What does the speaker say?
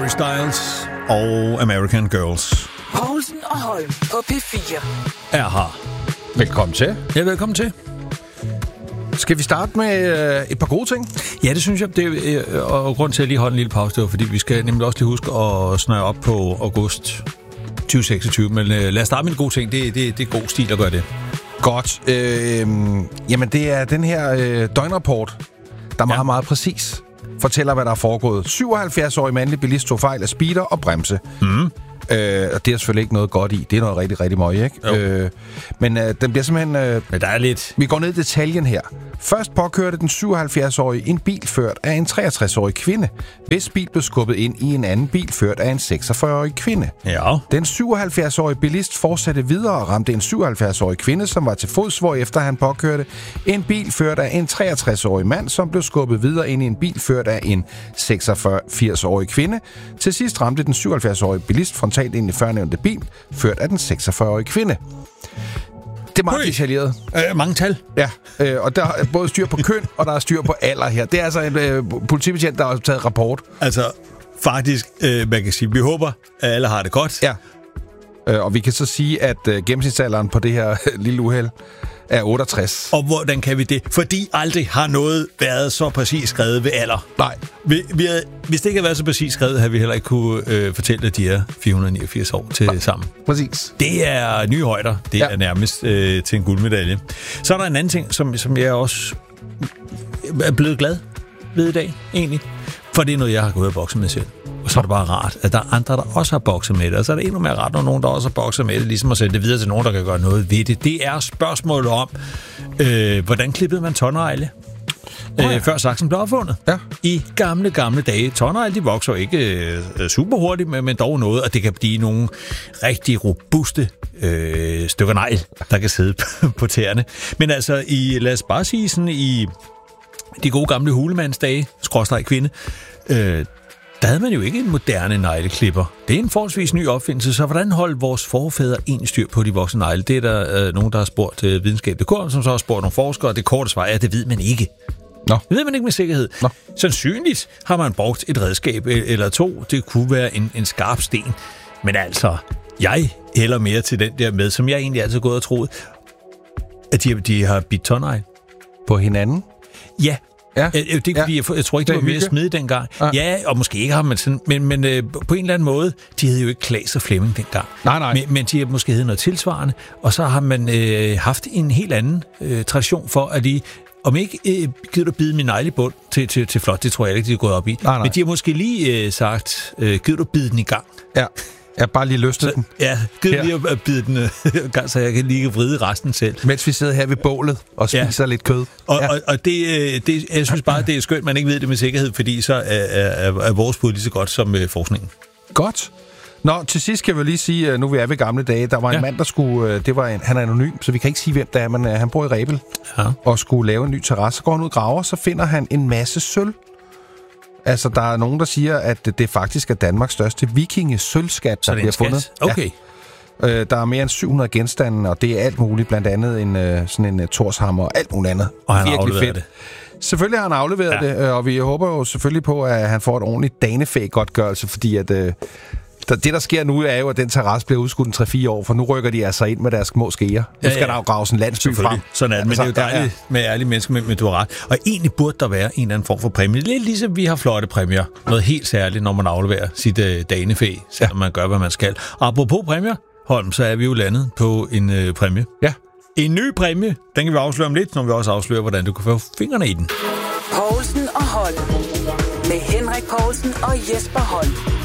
Harry Styles og American Girls. Poulsen og Holm på P4 er her. Velkommen til. Ja, velkommen til. Skal vi starte med et par gode ting? Ja, det synes jeg. Det er, og grund til at lige holde en lille pause, det var, fordi vi skal nemlig også lige huske at snøre op på august 2026. Men lad os starte med de gode ting. Det er god stil at gøre det. Godt. Jamen, det er den her døgnrapport, der meget, meget præcis fortæller, hvad der er foregået. 77-årig mandlig bilist tog fejl af speeder og bremse. Og det er selvfølgelig ikke noget godt i. Det er noget rigtig, rigtig møg, ikke? Men den bliver simpelthen... Men der er lidt... Vi går ned i detaljen her. Først påkørte den 77-årige en bil ført af en 63-årig kvinde, hvis bil blev skubbet ind i en anden bil ført af en 46-årig kvinde. Ja. Den 77-årige bilist fortsatte videre og ramte en 77-årig kvinde, som var til fods, hvorefter han påkørte en bil ført af en 63-årig mand, som blev skubbet videre ind i en bil ført af en 86-årig kvinde. Til sidst ramte den 77-årige bilist frontalt ind i førnævnte bil, ført af den 46-årige kvinde. Det er meget detaljeret. Mange tal. Ja, og der er både styr på køn, og der er styr på alder her. Det er altså en politibetjent, der har taget rapport. Altså, faktisk, man kan sige, vi håber, at alle har det godt. Ja, og vi kan så sige, at gennemsnitsalderen på det her lille uheld er 68. Og hvordan kan vi det? Fordi aldrig har noget været så præcis skrevet ved alder. Nej. Hvis det ikke havde været så præcis skrevet, havde vi heller ikke kunne fortælle, at de er 489 år til sammen. Præcis. Det er nye højder. Det er nærmest til en guldmedalje. Så er der en anden ting, som jeg også er blevet glad ved i dag, egentlig. For det er noget, jeg har gået og bokset med selv. Og så er det bare rart, at der er andre, der også har bokset med det. Og så er det endnu mere rart, når nogen, der også har bokset med det, ligesom at sende det videre til nogen, der kan gøre noget ved det. Det er spørgsmålet om, hvordan klippede man tårnegle? Før saksen blev opfundet. Ja. I gamle dage. Tårnegle, de vokser ikke super hurtigt, men dog noget, og det kan blive nogle rigtig robuste stykker negl, der kan sidde på tæerne. Men altså, lad os bare sige sådan, i de gode gamle hulemandsdage, skråstreg kvinde, der havde man jo ikke en moderne negleklipper. Det er en forholdsvis ny opfindelse, så hvordan holdt vores forfædre egentlig styr på de voksne negle? Det er der nogen, der har spurgt videnskab.dk, som så har spurgt nogle forskere, og det korte svar er, at det ved man ikke. Nå. Det ved man ikke med sikkerhed. Nå. Sandsynligt har man brugt et redskab eller to. Det kunne være en skarp sten. Men altså, jeg hælder mere til den der med, som jeg egentlig altid gået og troet, at de har bidt tårnegle. På hinanden? Ja. Ja. Det kunne jeg tror ikke, det var mere smidigt dengang. Ja, og måske ikke har man sådan, men på en eller anden måde, de havde jo ikke Klaas og Flemming dengang. Nej. Men de har måske heddet noget tilsvarende, og så har man haft en helt anden tradition for, at de, om ikke gider du bide min negle i bund til flot, det tror jeg ikke, de er gået op i. Nej. Men de har måske lige sagt, gider du bide den i gang? Ja. Jeg har bare lige løstet den. Ja, gider lige at bide den gang, så jeg kan lige vride resten selv. Mens vi sidder her ved bålet og spiser lidt kød. Og det, jeg synes bare, det er skønt, man ikke ved det med sikkerhed, fordi så er vores bud lige så godt som forskningen. Godt. Nå, til sidst kan vi lige sige, nu vi er ved gamle dage, der var en mand, der skulle, han er anonym, så vi kan ikke sige, hvem det er, men han bor i Rebel og skulle lave en ny terrasse. Så går han ud og graver, så finder han en masse sølv. Altså, der er nogen, der siger, at det faktisk er Danmarks største vikingesølvskat, der bliver fundet. Okay. Ja. Der er mere end 700 genstande, og det er alt muligt, blandt andet sådan en torshammer og alt muligt andet. Og han har afleveret det. Selvfølgelig har han afleveret det, og vi håber jo selvfølgelig på, at han får et ordentligt danefæ-godtgørelse, fordi at... Det, der sker nu, er jo, at den terrasse bliver udskudt 3-4 år, for nu rykker de altså ind med deres små skeer. Nu skal der jo graves en landsby frem. Sådan er det, men det er jo dejligt med ærlige mennesker, men du har ret. Og egentlig burde der være en eller anden form for præmie. Lidt ligesom vi har flotte præmier. Noget helt særligt, når man afleverer sit danefæ, selvom man gør, hvad man skal. Og apropos præmier, Holm, så er vi jo landet på en præmie. Ja. En ny præmie, den kan vi afsløre om lidt, når vi også afslører, hvordan du kan få fingrene i den. Poulsen og Holm. Med Henrik Poulsen og Jesper Holm.